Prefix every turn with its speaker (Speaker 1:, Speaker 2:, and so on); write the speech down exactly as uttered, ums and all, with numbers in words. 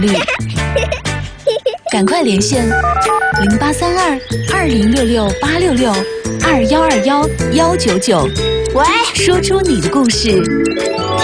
Speaker 1: 率。赶快连线零八三二二零六六八六六二幺二幺幺九九，
Speaker 2: 喂，
Speaker 1: 说出你的故事。